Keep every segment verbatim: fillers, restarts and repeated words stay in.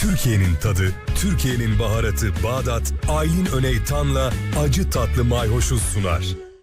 Türkiye'nin tadı, Türkiye'nin baharatı Bağdat, Aylin Öneytan'la acı tatlı mayhoşu sunar.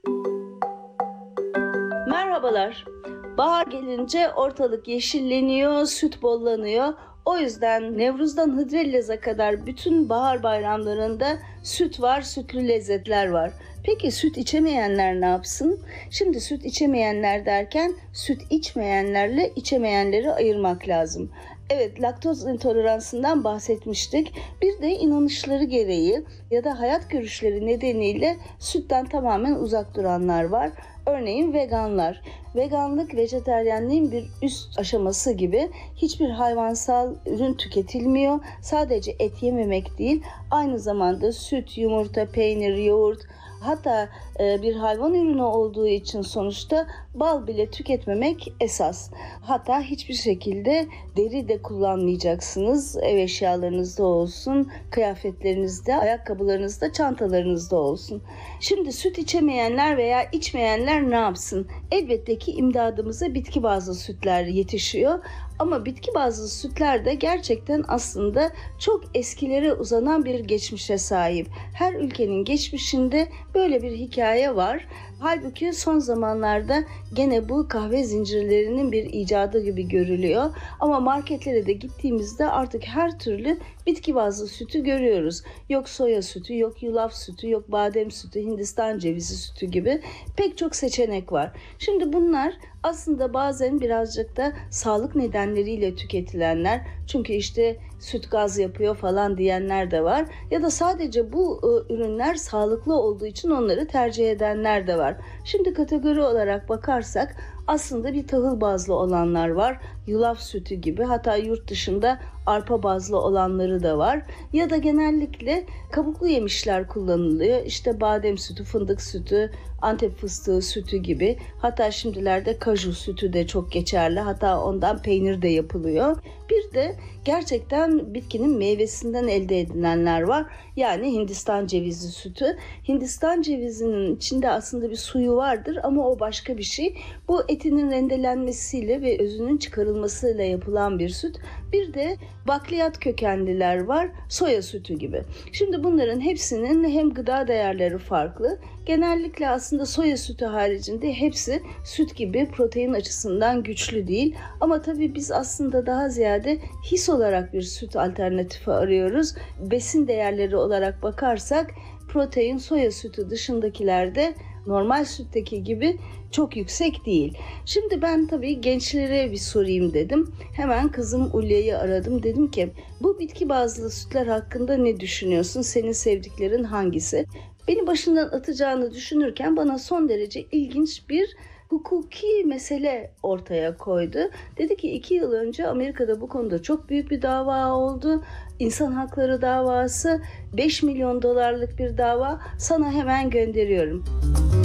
Merhabalar. Bahar gelince ortalık yeşilleniyor, süt bollanıyor. O yüzden Nevruz'dan Hıdrellez'e kadar bütün bahar bayramlarında süt var, sütlü lezzetler var. Peki süt içemeyenler ne yapsın? Şimdi süt içemeyenler derken süt içmeyenlerle içemeyenleri ayırmak lazım. Evet, laktoz intoleransından bahsetmiştik. Bir de inanışları gereği ya da hayat görüşleri nedeniyle sütten tamamen uzak duranlar var. Örneğin veganlar. Veganlık, vejeteryenliğin bir üst aşaması gibi. Hiçbir hayvansal ürün tüketilmiyor. Sadece et yememek değil, aynı zamanda süt, yumurta, peynir, yoğurt, hatta e, bir hayvan ürünü olduğu için sonuçta bal bile tüketmemek esas. Hatta hiçbir şekilde deri de kullanmayacaksınız. Ev eşyalarınızda olsun, kıyafetlerinizde, ayakkabılarınızda, çantalarınızda olsun. Şimdi süt içemeyenler veya içmeyenler ne yapsın? Elbette ki imdadımıza bitki bazlı sütler yetişiyor. Ama bitki bazlı sütler de gerçekten aslında çok eskilere uzanan bir geçmişe sahip. Her ülkenin geçmişinde böyle bir hikaye var. Halbuki son zamanlarda gene bu kahve zincirlerinin bir icadı gibi görülüyor. Ama marketlere de gittiğimizde artık her türlü bitki bazlı sütü görüyoruz. Yok soya sütü, yok yulaf sütü, yok badem sütü, Hindistan cevizi sütü gibi pek çok seçenek var. Şimdi bunlar aslında bazen birazcık da sağlık nedenleriyle tüketilenler. Çünkü işte süt gaz yapıyor falan diyenler de var. Ya da sadece bu e, ürünler sağlıklı olduğu için onları tercih edenler de var. Şimdi kategori olarak bakarsak aslında bir tahıl bazlı olanlar var. Yulaf sütü gibi, hatta yurt dışında arpa bazlı olanları da var. Ya da genellikle kabuklu yemişler kullanılıyor. İşte badem sütü, fındık sütü, Antep fıstığı sütü gibi. Hatta şimdilerde kaju sütü de çok geçerli. Hatta ondan peynir de yapılıyor. Bir de gerçekten bitkinin meyvesinden elde edilenler var. Yani Hindistan cevizi sütü. Hindistan cevizinin içinde aslında bir suyu vardır ama o başka bir şey. Bu etinin rendelenmesiyle ve özünün çıkarılmasıyla yapılan bir süt. Bir de bakliyat kökenliler var, soya sütü gibi. Şimdi bunların hepsinin hem gıda değerleri farklı. Genellikle aslında soya sütü haricinde hepsi süt gibi protein açısından güçlü değil. Ama tabii biz aslında daha ziyade his olarak bir süt alternatifi arıyoruz. Besin değerleri olarak bakarsak protein soya sütü dışındakilerde normal sütteki gibi çok yüksek değil. Şimdi ben tabii gençlere bir sorayım dedim. Hemen kızım Ulya'yı aradım. Dedim ki bu bitki bazlı sütler hakkında ne düşünüyorsun? Senin sevdiklerin hangisi? Beni başından atacağını düşünürken bana son derece ilginç bir hukuki mesele ortaya koydu. Dedi ki iki yıl önce Amerika'da bu konuda çok büyük bir dava oldu. İnsan hakları davası, beş milyon dolarlık bir dava, sana hemen gönderiyorum.